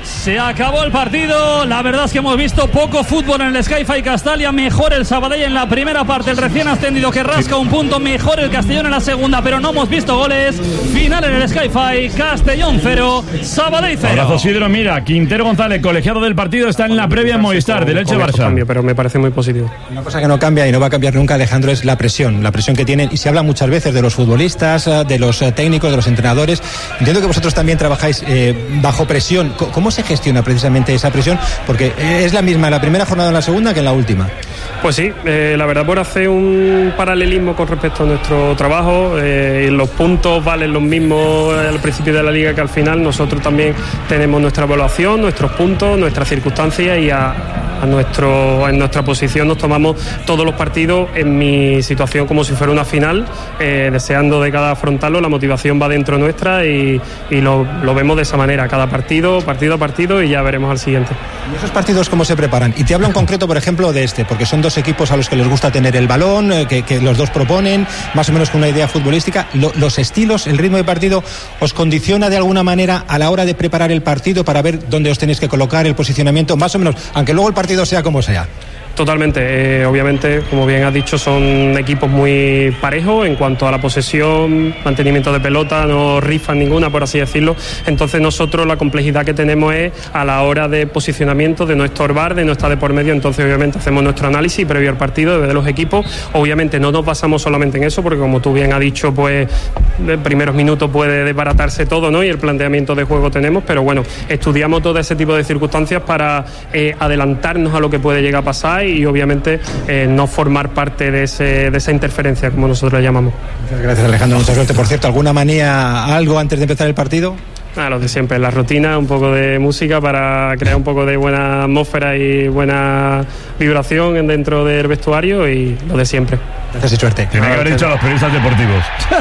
[SPEAKER 6] Se acabó el partido. La verdad es que hemos visto poco fútbol en el Sky-Fi Castalia. Mejor el Sabadell en la primera parte, el recién ascendido que rasca un punto. Mejor el Castellón en la segunda, pero no hemos visto goles. Final en el Sky-Fi, Castellón 0, Sabadell 0.
[SPEAKER 18] Abrazo, Sidro. Mira, Quintero González, colegiado del partido, está en la previa en Movistar del Elche Barça.
[SPEAKER 17] Pero me parece muy positivo. Una cosa que no cambia y no va a cambiar nunca, Alejandro, es la presión que tienen. Y se habla muchas veces de los futbolistas, de los técnicos, de los entrenadores. Entiendo que vosotros también trabajáis bajo presión. ¿Cómo se gestiona precisamente esa presión? Porque es la misma en la primera jornada en la segunda que en la última.
[SPEAKER 21] Pues sí, la verdad, por hacer un paralelismo con respecto a nuestro trabajo, los puntos valen los mismos al principio de la liga que al final. Nosotros también tenemos nuestra evaluación, nuestros puntos, nuestras circunstancias y en nuestra posición nos tomamos todos los partidos, en mi situación, como si fuera una final, deseando de cada afrontarlo. La motivación va dentro nuestra y lo vemos de esa manera, cada partido a partido, y ya veremos al siguiente.
[SPEAKER 17] ¿Y esos partidos cómo se preparan? Y te hablo en concreto, por ejemplo, de porque son dos equipos a los que les gusta tener el balón, que los dos proponen, más o menos con una idea futbolística. Los estilos, el ritmo de partido, ¿os condiciona de alguna manera a la hora de preparar el partido para ver dónde os tenéis que colocar, el posicionamiento, más o menos, aunque luego el partido sea como sea?
[SPEAKER 21] Totalmente, obviamente, como bien has dicho, son equipos muy parejos en cuanto a la posesión, mantenimiento de pelota, no rifan ninguna, por así decirlo. Entonces nosotros la complejidad que tenemos es a la hora de posicionamiento, de no estorbar, de no estar de por medio. Entonces obviamente hacemos nuestro análisis previo al partido de los equipos. Obviamente no nos basamos solamente en eso, porque como tú bien has dicho, pues en primeros minutos puede desbaratarse todo, ¿no? Y el planteamiento de juego tenemos, pero bueno, estudiamos todo ese tipo de circunstancias para adelantarnos a lo que puede llegar a pasar y obviamente no formar parte de esa interferencia, como nosotros le llamamos.
[SPEAKER 17] Muchas gracias, Alejandro, mucha suerte. Por cierto, ¿alguna manía, algo antes de empezar el partido?
[SPEAKER 21] Lo de siempre, la rutina, un poco de música para crear un poco de buena atmósfera y buena vibración dentro del vestuario, y lo de siempre.
[SPEAKER 17] Gracias y suerte.
[SPEAKER 18] Tiene que haber dicho a los periodistas deportivos.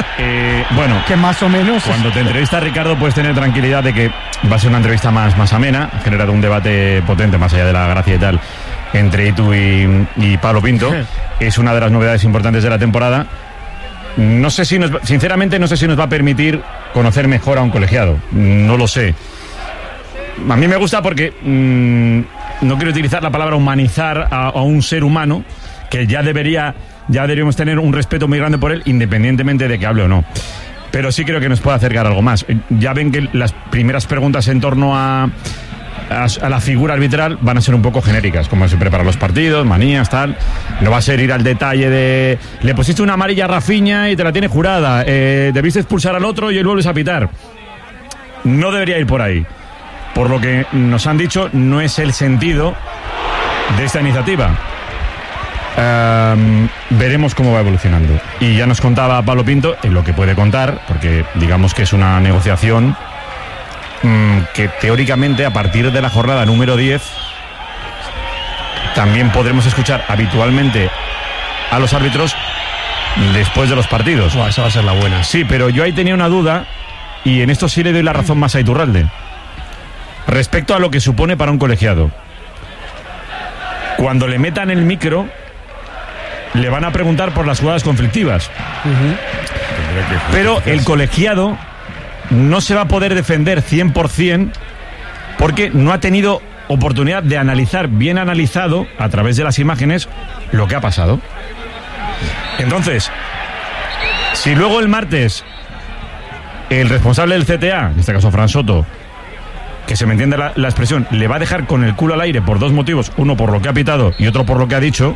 [SPEAKER 18] Bueno,
[SPEAKER 4] que más o menos.
[SPEAKER 18] Cuando te entrevista Ricardo, puedes tener tranquilidad de que va a ser una entrevista más amena, ha generado un debate potente, más allá de la gracia y tal, entre Itu y Pablo Pinto. Es una de las novedades importantes de la temporada. No sé si sinceramente no sé si nos va a permitir conocer mejor a un colegiado. No lo sé. A mí me gusta porque no quiero utilizar la palabra humanizar a un ser humano, que ya deberíamos tener un respeto muy grande por él, independientemente de que hable o no. Pero sí creo que nos puede acercar algo más. Ya ven que las primeras preguntas en torno a la figura arbitral van a ser un poco genéricas, como se preparan los partidos, manías, tal. No va a ser ir al detalle de le pusiste una amarilla a Rafinha y te la tiene jurada, debiste expulsar al otro y él vuelves a pitar. No debería ir por ahí. Por lo que nos han dicho, no es el sentido de esta iniciativa. Veremos cómo va evolucionando. Y ya nos contaba Pablo Pinto en lo que puede contar, porque digamos que es una negociación que teóricamente a partir de la jornada número 10 también podremos escuchar habitualmente a los árbitros después de los partidos.
[SPEAKER 14] Esa va a ser la buena.
[SPEAKER 18] Sí, pero yo ahí tenía una duda, y en esto sí le doy la razón más a Iturralde, respecto a lo que supone para un colegiado. Cuando le metan el micro, le van a preguntar por las jugadas conflictivas. Pero el colegiado no se va a poder defender 100% porque no ha tenido oportunidad de analizar, bien analizado, a través de las imágenes, lo que ha pasado. Entonces, si luego el martes el responsable del CTA, en este caso Fran Soto, que se me entiende la expresión, le va a dejar con el culo al aire por dos motivos, uno por lo que ha pitado y otro por lo que ha dicho,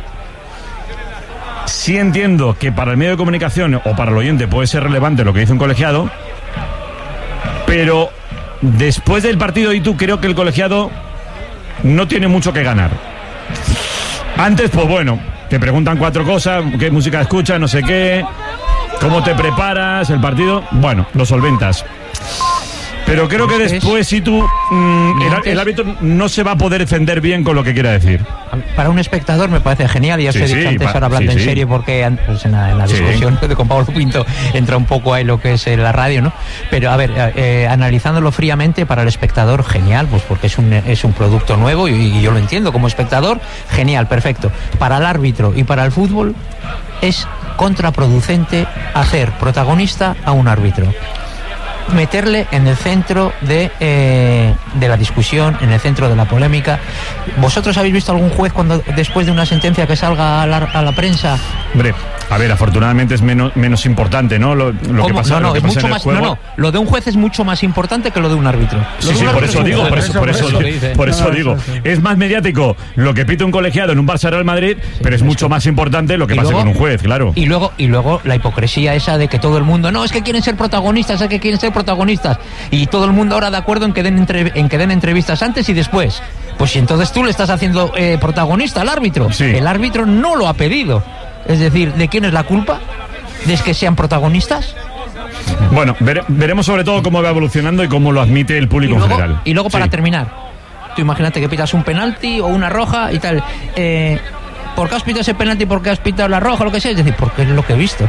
[SPEAKER 18] sí entiendo que para el medio de comunicación o para el oyente puede ser relevante lo que dice un colegiado, pero después del partido, y tú, creo que el colegiado no tiene mucho que ganar. Antes, pues bueno, te preguntan 4 cosas, qué música escuchas, no sé qué, cómo te preparas, el partido, bueno, lo solventas. Pero creo que después, si tú, el árbitro no se va a poder defender bien con lo que quiera decir.
[SPEAKER 20] Para un espectador me parece genial, ya os he dicho antes, ahora hablando en serio, porque pues en la discusión con Pablo Pinto entra un poco ahí lo que es la radio, ¿no? Pero a ver, analizándolo fríamente, para el espectador, genial, pues porque es un producto nuevo y yo lo entiendo como espectador, genial, perfecto. Para el árbitro y para el fútbol es contraproducente hacer protagonista a un árbitro. meterle en el centro de la discusión, en el centro de la polémica. ¿Vosotros habéis visto algún juez cuando después de una sentencia que salga a la prensa?
[SPEAKER 18] Hombre, a ver, afortunadamente es menos importante, ¿no? Lo que pasa,
[SPEAKER 20] no,
[SPEAKER 18] lo que
[SPEAKER 20] es
[SPEAKER 18] pasa
[SPEAKER 20] mucho
[SPEAKER 18] en el
[SPEAKER 20] más.
[SPEAKER 18] juego.
[SPEAKER 20] No, lo de un juez es mucho más importante que lo de un árbitro.
[SPEAKER 18] Sí, por eso digo, por eso digo. Es más mediático lo que pita un colegiado en un Barça Real Madrid, pero es mucho más importante lo que pasa con un juez, claro.
[SPEAKER 20] Y luego la hipocresía esa de que todo el mundo, no, es que quieren ser protagonistas, y todo el mundo ahora de acuerdo en que den entrevistas antes y después. Pues si entonces tú le estás haciendo protagonista al árbitro. Sí. El árbitro no lo ha pedido. Es decir, ¿de quién es la culpa? ¿De que sean protagonistas?
[SPEAKER 18] Bueno, veremos sobre todo cómo va evolucionando y cómo lo admite el público en general.
[SPEAKER 20] Y luego para terminar, tú imagínate que pitas un penalti o una roja y tal. ¿Por qué has pitado ese penalti? ¿Por qué has pitado la roja? Lo que sea. Es decir, porque es lo que he visto.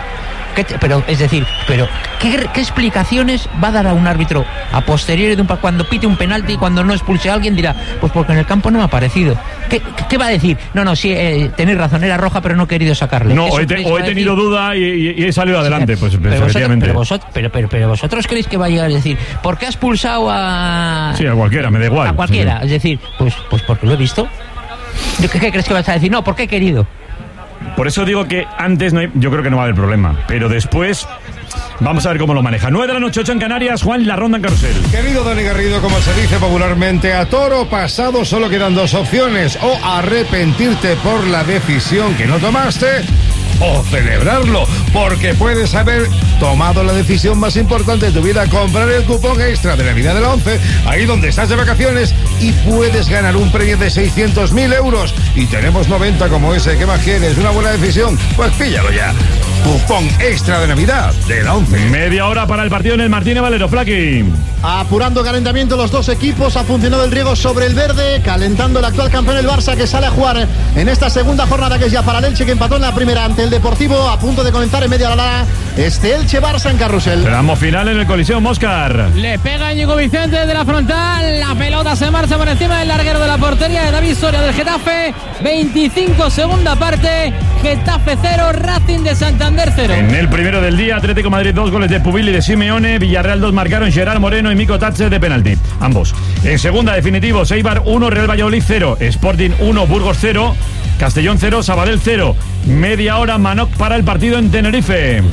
[SPEAKER 20] ¿Qué explicaciones va a dar a un árbitro a posteriori cuando pite un penalti y cuando no expulse a alguien? Dirá, pues porque en el campo no me ha parecido. ¿Qué va a decir? No, sí, tenéis razón, era roja, pero no he querido sacarle.
[SPEAKER 18] No, he tenido duda y he salido adelante, pues efectivamente.
[SPEAKER 20] Pero vosotros creéis que va a llegar a decir, ¿por qué has expulsado a...?
[SPEAKER 18] Sí, a cualquiera, me da igual.
[SPEAKER 20] A cualquiera, sí. Es decir, pues porque lo he visto. ¿Qué crees que vas a decir? No, porque he querido.
[SPEAKER 18] Por eso digo que antes yo creo que no va a haber problema, pero después vamos a ver cómo lo maneja. 9:08 en Canarias, Juan, la ronda en carrusel.
[SPEAKER 3] Querido Dani Garrido, como se dice popularmente, a toro pasado solo quedan dos opciones: o arrepentirte por la decisión que no tomaste, o celebrarlo, porque puedes haber tomado la decisión más importante de tu vida, comprar el cupón extra de Navidad de la 11, ahí donde estás de vacaciones, y puedes ganar un premio de 600.000 euros. Y tenemos 90 como ese. ¿Qué más quieres? ¿Una buena decisión? Pues píllalo ya. Cupón extra de Navidad de la 11.
[SPEAKER 18] Media hora para el partido en el Martínez Valero. Flaqui.
[SPEAKER 5] Apurando calentamiento los dos equipos. Ha funcionado el riego sobre el verde, calentando el actual campeón el Barça, que sale a jugar en esta segunda jornada, que es ya para el Elche, que empató en la primera ante el Deportivo, a punto de comenzar en media hora este Elche-Barça en carrusel.
[SPEAKER 18] Tramo final en el Coliseo Moscar.
[SPEAKER 7] Le pega Íñigo Vicente desde la frontal, la pelota se marcha por encima del larguero de la portería de David Soria del Getafe. 25 segunda parte, Getafe 0, Racing de Santander 0.
[SPEAKER 18] En el primero del día, Atlético Madrid 2 goles de Pubil y de Simeone. Villarreal 2 marcaron Gerard Moreno y Mico Tatche de penalti, ambos. En segunda, definitivo, Eibar 1, Real Valladolid 0, Sporting 1, Burgos 0, Castellón 0, Sabadell 0. Media hora Manoc para el partido en Tenerife.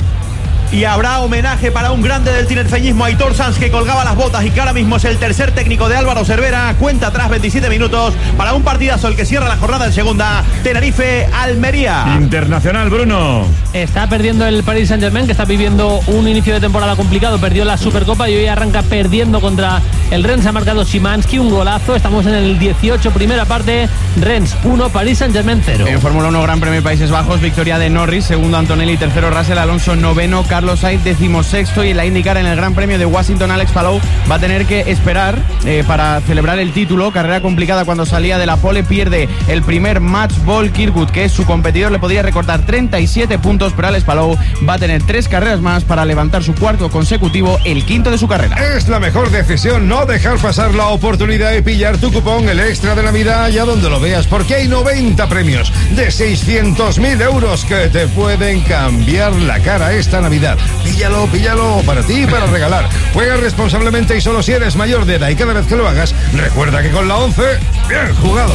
[SPEAKER 9] Y habrá homenaje para un grande del tinerfeñismo, Aitor Sanz, que colgaba las botas y que ahora mismo es el tercer técnico de Álvaro Cervera. Cuenta atrás 27 minutos para un partidazo el que cierra la jornada en segunda. Tenerife-Almería.
[SPEAKER 18] Internacional, Bruno.
[SPEAKER 7] Está perdiendo el Paris Saint-Germain, que está viviendo un inicio de temporada complicado. Perdió la Supercopa y hoy arranca perdiendo contra el Rennes. Ha marcado Szymanski, un golazo. Estamos en el 18, primera parte. Rennes 1, Paris Saint-Germain 0.
[SPEAKER 10] En Fórmula 1, Gran Premio de Países Bajos, victoria de Norris, segundo Antonelli, tercero Russell, Alonso noveno, Carlos Sainz 16º, y en la IndyCar en el Gran Premio de Washington, Alex Palou va a tener que esperar para celebrar el título. Carrera complicada cuando salía de la pole, pierde el primer match ball. Kirkwood, que es su competidor, le podría recortar 37 puntos, pero Alex Palou va a tener 3 carreras más para levantar su cuarto consecutivo, el quinto de su carrera.
[SPEAKER 3] Es la mejor decisión no dejar pasar la oportunidad de pillar tu cupón, el extra de Navidad, allá donde lo veas, porque hay 90 premios de 600.000 euros que te pueden cambiar la cara esta Navidad. Píllalo para ti y para regalar. Juega responsablemente y solo si eres mayor de edad, y cada vez que lo hagas, recuerda que con la 11, bien jugado.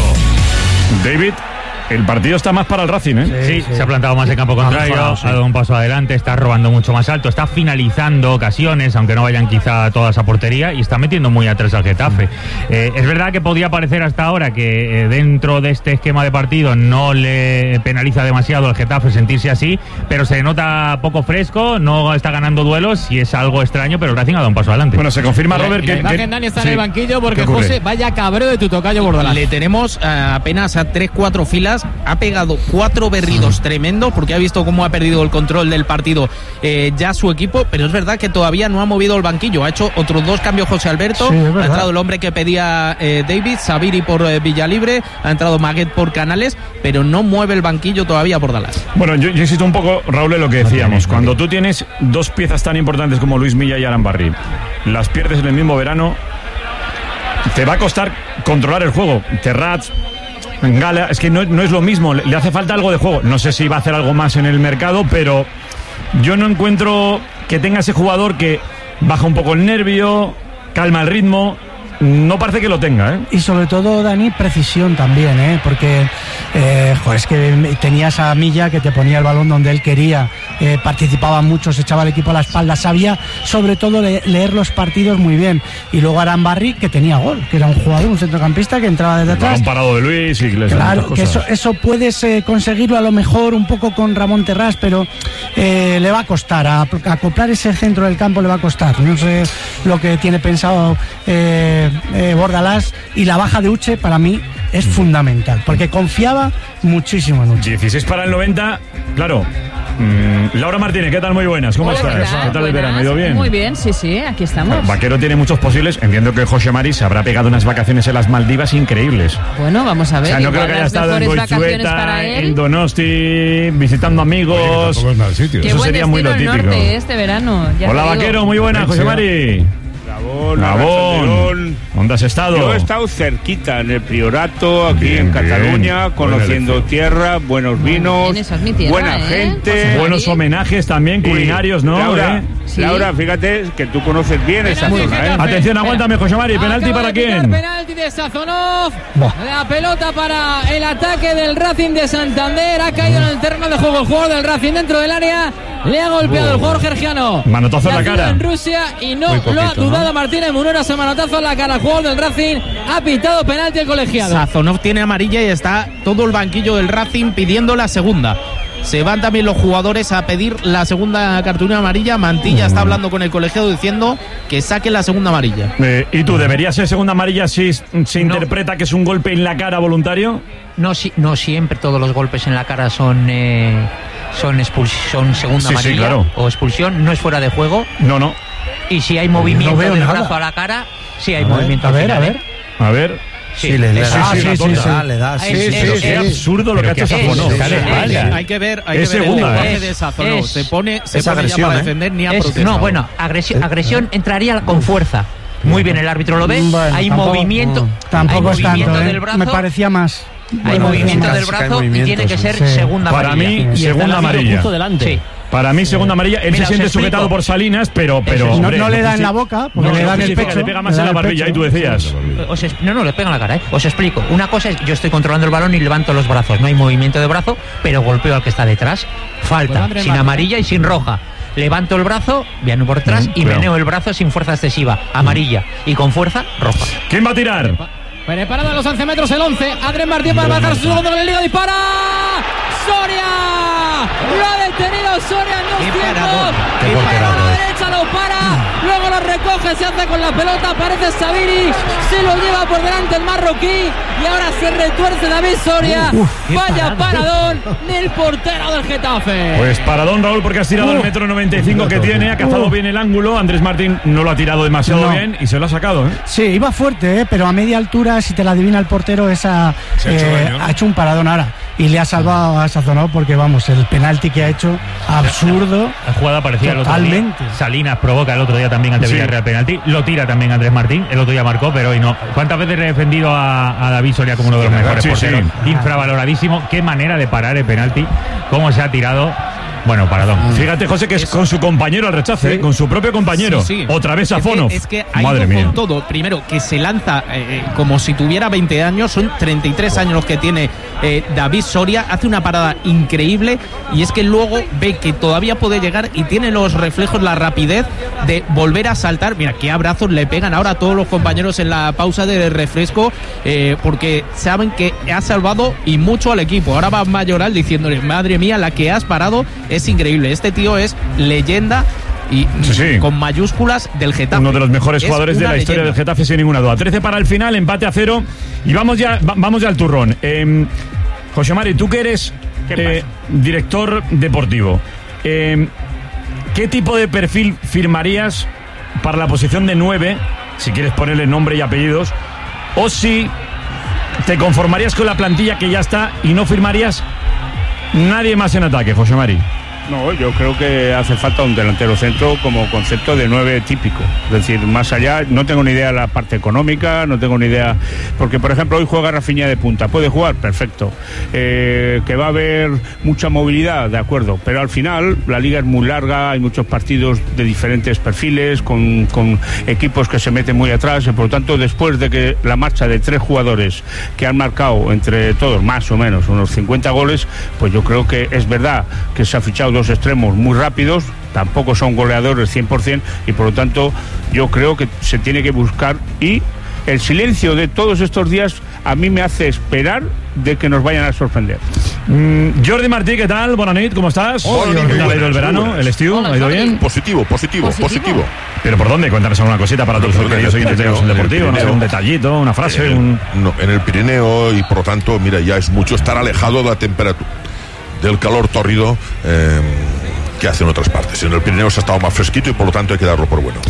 [SPEAKER 18] David, el partido está más para el Racing, ¿eh?
[SPEAKER 2] Sí, se ha plantado más en campo contrario, ha dado un paso adelante, está robando mucho más alto, está finalizando ocasiones, aunque no vayan quizá todas a portería, y está metiendo muy atrás al Getafe. Es verdad que podía parecer hasta ahora que dentro de este esquema de partido no le penaliza demasiado al Getafe sentirse así, pero se nota poco fresco, no está ganando duelos y es algo extraño, pero el Racing ha dado un paso adelante.
[SPEAKER 18] Bueno, se confirma, Robert,
[SPEAKER 7] que Dani está en el banquillo porque José, vaya cabreo de tu tocayo Bordalás.
[SPEAKER 11] Le tenemos apenas a 3-4 filas. Ha pegado 4 berridos tremendos porque ha visto cómo ha perdido el control del partido ya su equipo, pero es verdad que todavía no ha movido el banquillo. Ha hecho otros 2 cambios José Alberto. Sí, ha entrado el hombre que pedía David, Sabiri por Villalibre, ha entrado Maguet por Canales, pero no mueve el banquillo todavía por Dallas.
[SPEAKER 18] Bueno, yo insisto un poco, Raúl, en lo que decíamos. Cuando tú tienes 2 piezas tan importantes como Luis Milla y Aran Barry, las pierdes en el mismo verano, te va a costar controlar el juego. Terrats, Gala, es que no es lo mismo, le hace falta algo de juego. No sé si va a hacer algo más en el mercado, pero yo no encuentro que tenga ese jugador que baja un poco el nervio, calma el ritmo. No parece que lo tenga, ¿eh?
[SPEAKER 4] Y sobre todo, Dani, precisión también, ¿eh? Porque es que tenía esa Milla que te ponía el balón donde él quería, participaba mucho, se echaba el equipo a la espalda, sabía sobre todo leer los partidos muy bien. Y luego Arambarri, que tenía gol, que era un jugador, un centrocampista que entraba desde atrás.
[SPEAKER 18] Un parado de Luis y
[SPEAKER 4] claro, que eso puedes conseguirlo a lo mejor un poco con Ramón Terrás, pero le va a costar, acoplar ese centro del campo le va a costar. No sé lo que tiene pensado Bordalás, y la baja de Uche para mí es fundamental, porque confiaba muchísimo en Uche.
[SPEAKER 18] 16 para el 90, claro. Laura Martínez, ¿qué tal? Muy buenas, ¿cómo estás? ¿Qué tal el verano? ¿Ha ido bien?
[SPEAKER 1] Muy bien, sí, aquí estamos.
[SPEAKER 18] Vaquero tiene muchos posibles. Entiendo que José Mari se habrá pegado unas vacaciones en las Maldivas increíbles.
[SPEAKER 1] Bueno, vamos a ver.
[SPEAKER 18] O sea, no creo que haya estado en Goizueta, en Donosti, visitando amigos.
[SPEAKER 3] Oye, mal sitio.
[SPEAKER 1] Qué
[SPEAKER 18] Eso
[SPEAKER 1] buen
[SPEAKER 18] sería muy lo
[SPEAKER 1] destino
[SPEAKER 18] típico.
[SPEAKER 1] el norte este verano.
[SPEAKER 18] Hola, Vaquero, muy buenas, José Mari. Gabón. ¿Dónde has estado?
[SPEAKER 22] Yo he estado cerquita en el Priorato, aquí en Cataluña, conociendo tierra, buenos vinos, buena gente.
[SPEAKER 18] Buenos homenajes también culinarios, ¿no?
[SPEAKER 22] Laura, fíjate que tú conoces bien esa zona, ¿eh?
[SPEAKER 18] Atención, aguántame, José Mari. ¿Penalti para quién?
[SPEAKER 12] Penalti de Sazonov. La pelota para el ataque del Racing de Santander. Ha caído en el terreno de juego el jugador del Racing dentro del área. Le ha golpeado el jugador georgiano.
[SPEAKER 18] Manotazo en la cara.
[SPEAKER 12] En Rusia y no lo ha dudado Martínez Munera. Ese manotazo en la cara. El jugador del Racing ha pitado penalti el colegiado.
[SPEAKER 11] Sazonov tiene amarilla y está todo el banquillo del Racing pidiendo la segunda. Se van también los jugadores a pedir la segunda cartulina amarilla. Mantilla está hablando con el colegiado diciendo que saque la segunda amarilla.
[SPEAKER 18] ¿Y tú, debería ser segunda amarilla si se interpreta que es un golpe en la cara voluntario?
[SPEAKER 20] No siempre todos los golpes en la cara son segunda amarilla,
[SPEAKER 18] sí, claro.
[SPEAKER 20] O expulsión. No es fuera de juego.
[SPEAKER 18] No.
[SPEAKER 20] Y si hay movimiento del brazo a la cara, sí hay movimiento.
[SPEAKER 18] A ver.
[SPEAKER 20] Sí, le da.
[SPEAKER 18] Qué absurdo lo que ha hecho Sazonov.
[SPEAKER 11] Hay que ver el lenguaje de Sazonov. Se pone ya para defender ni a protestar.
[SPEAKER 20] No, bueno, agresión entraría con fuerza. Muy bien, el árbitro lo ve.
[SPEAKER 4] Bueno,
[SPEAKER 20] hay movimiento.
[SPEAKER 4] Tampoco es tanto,
[SPEAKER 20] del brazo.
[SPEAKER 4] Me parecía más.
[SPEAKER 20] Hay movimiento del brazo y tiene que ser segunda amarilla.
[SPEAKER 18] Para mí, segunda amarilla.
[SPEAKER 20] Sí.
[SPEAKER 18] Para mí, segunda amarilla. Él se siente sujetado por Salinas, pero hombre,
[SPEAKER 4] no le da en la boca, porque le da en el pecho.
[SPEAKER 18] Le pega más en la barbilla, y tú decías.
[SPEAKER 20] No, le pega en la cara, ¿eh? Os explico. Una cosa es, yo estoy controlando el balón y levanto los brazos. No hay movimiento de brazo, pero golpeo al que está detrás. Falta, sin amarilla y sin roja. Levanto el brazo, viene por detrás y meneo el brazo sin fuerza excesiva. Amarilla. Y con fuerza, roja.
[SPEAKER 18] ¿Quién va a tirar?
[SPEAKER 12] Preparado a los 11 metros el 11. Adrián Martín para marcar su segundo con el liga. ¡Dispara! ¡Soria! Lo ha detenido Soria en 2 tiempos. A la derecha lo para. Luego lo recoge, se hace con la pelota. Aparece Sabiri. Se lo lleva por delante el marroquí. Y ahora se retuerce David Soria. Vaya paradón del portero del Getafe.
[SPEAKER 18] Pues paradón, Raúl, porque has tirado el 1,95 m que tiene. Ha cazado bien el ángulo. Andrés Martín no lo ha tirado demasiado bien y se lo ha sacado, ¿eh?
[SPEAKER 4] Sí, iba fuerte, pero a media altura, si te la adivina el portero, ha hecho un paradón ahora. Y le ha salvado a Sazonov porque, vamos, el penalti que ha hecho, absurdo.
[SPEAKER 2] La jugada parecía el otro día. Salinas provoca el otro día también ante Villarreal penalti. Lo tira también Andrés Martín. El otro día marcó, pero hoy no. ¿Cuántas veces he defendido a David Soria como uno de los mejores porteros? Infravaloradísimo. Qué manera de parar el penalti. Cómo se ha tirado. Bueno, paradón.
[SPEAKER 18] Fíjate, José, que es con su compañero al rechace, con su propio compañero. Otra vez Sazonov.
[SPEAKER 11] Es que ha ido con todo. Primero, que se lanza como si tuviera 20 años. Son 33 años los que tiene David Soria. Hace una parada increíble. Y es que luego ve que todavía puede llegar y tiene los reflejos, la rapidez de volver a saltar. Mira, qué abrazos le pegan ahora a todos los compañeros en la pausa de refresco. Porque saben que ha salvado y mucho al equipo. Ahora va Mayoral diciéndole, madre mía, la que has parado. Es increíble, este tío es leyenda y con mayúsculas del Getafe.
[SPEAKER 18] Uno de los mejores jugadores de la historia del Getafe, sin ninguna duda. 13 para el final, empate a 0 y vamos ya al turrón. José Mari, tú que eres director deportivo, ¿qué tipo de perfil firmarías para la posición de 9, si quieres ponerle nombre y apellidos, o si te conformarías con la plantilla que ya está y no firmarías nadie más en ataque, José Mari?
[SPEAKER 22] No, yo creo que hace falta un delantero centro como concepto de 9 típico. Es decir, más allá, no tengo ni idea de la parte económica, no tengo ni idea. Porque, por ejemplo, hoy juega Rafinha de punta. ¿Puede jugar? Perfecto. Que va a haber mucha movilidad, de acuerdo. Pero al final, la liga es muy larga, hay muchos partidos de diferentes perfiles, con equipos que se meten muy atrás. Y por lo tanto, después de que la marcha de 3 jugadores que han marcado entre todos, más o menos, unos 50 goles, pues yo creo que es verdad que se ha fichado 2 extremos muy rápidos, tampoco son goleadores 100%, y por lo tanto yo creo que se tiene que buscar, y el silencio de todos estos días a mí me hace esperar de que nos vayan a sorprender.
[SPEAKER 18] Jordi Martí, ¿qué tal? Buenas noches, ¿cómo estás? ¿Qué tal ha ido el verano? ¿El estiu? ¿Ha ido bien?
[SPEAKER 13] Positivo.
[SPEAKER 18] ¿Pero por dónde? Cuéntanos alguna cosita para todos los queridos oyentes de el Deportivo, no sé, un detallito, una frase.
[SPEAKER 13] En el Pirineo, y por lo tanto, mira, ya es mucho estar alejado de la temperatura, del calor tórrido que hace en otras partes. En el Pirineo se ha estado más fresquito y por lo tanto hay que darlo por bueno.